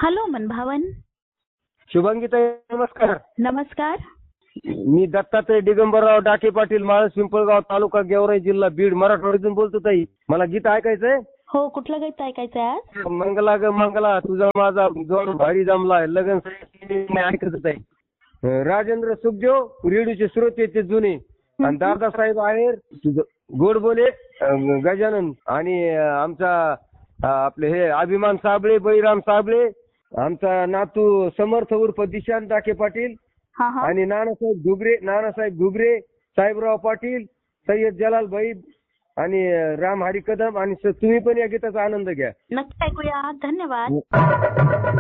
Hello मनभावन. शुभांगीताई नमस्कार. नमस्कार. मी दत्तात्रय दिगंबरराव डाके पाटील, माळस पिंपळगाव, तालुका गेवराई, जिल्हा बीड, मराठवाड्यातून बोलतो ताई. मला गीत ऐकायचंय. हो, कुठलं गीत ऐकायचंय आज? मंगला ग मंगला, तुझा माझा जोड भारी जमलाय, लगन ऐकत ताई. राजेंद्र सुखदेव, रेडिओचे श्रोते ते जुने, आणि दादासाहेब आहेर, गोड बोले, गजानन, आणि आमचा आपले हे अभिमान साबळे, बळीराम साबळे, आमचा नातू समर्थ उर्फ दिशांत डाके पाटील, आणि नानासाहेब घुगरे, साहेबराव पाटील, सय्यद जलाल भाई, आणि राम हरी कदम. आणि तुम्ही पण या गीताचा आनंद घ्या. नक्की ऐकूया. धन्यवाद.